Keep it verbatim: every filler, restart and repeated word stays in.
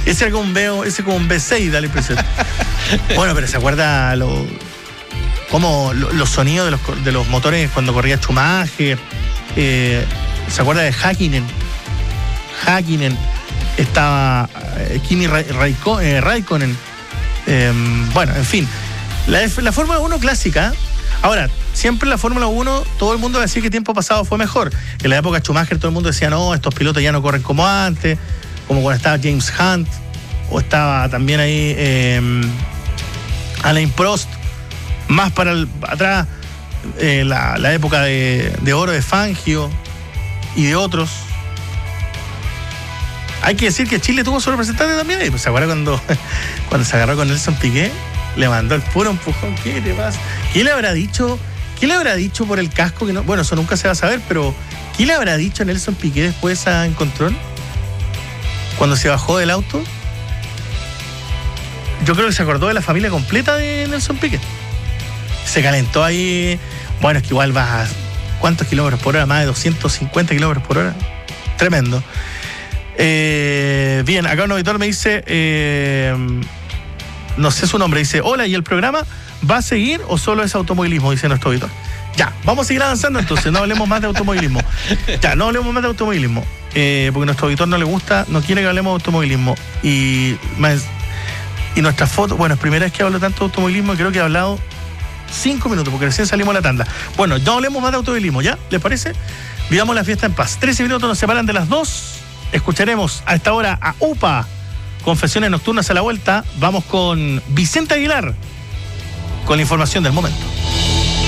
Ese era como un B, ese como un B seis, da la impresión. Bueno, pero ¿se acuerda lo, cómo lo, los sonidos de los, de los motores cuando corría Schumacher? Eh, ¿Se acuerda de Häkkinen? Häkkinen. Estaba eh, Kimi Raiko, eh, Raikkonen. Eh, bueno, en fin. La, la Fórmula uno clásica. Ahora, siempre en la Fórmula uno todo el mundo decía que tiempo pasado fue mejor. En la época de Schumacher todo el mundo decía, no, estos pilotos ya no corren como antes, como cuando estaba James Hunt, o estaba también ahí eh, Alain Prost, más para el, atrás eh, la, la época de, de oro de Fangio y de otros. Hay que decir que Chile tuvo su representante también. ¿Se acuerda cuando, cuando se agarró con Nelson Piquet? Le mandó el puro empujón. ¿Qué te pasa? ¿Qué le habrá dicho? ¿Qué le habrá dicho por el casco? Que no, bueno, eso nunca se va a saber, pero ¿qué le habrá dicho a Nelson Piquet después de esa encontrón? Cuando se bajó del auto. Yo creo que se acordó de la familia completa de Nelson Piquet. Se calentó ahí. Bueno, es que igual va a ¿cuántos kilómetros por hora? Más de doscientos cincuenta kilómetros por hora. Tremendo. Eh, bien, acá un auditor me dice... Eh, no sé su nombre, dice, hola, ¿y el programa va a seguir o solo es automovilismo? Dice nuestro auditor. Ya, vamos a seguir avanzando entonces, no hablemos más de automovilismo. Ya, no hablemos más de automovilismo, eh, porque a nuestro auditor no le gusta, no quiere que hablemos de automovilismo. Y, más, y nuestra foto, bueno, es primera vez que hablo tanto de automovilismo, creo que he hablado cinco minutos, porque recién salimos a la tanda. Bueno, no hablemos más de automovilismo, ¿ya? ¿Les parece? Vivamos la fiesta en paz. trece minutos nos separan de las dos. Escucharemos a esta hora a UPA. Confesiones nocturnas a la vuelta. Vamos con Vicente Aguilar con la información del momento.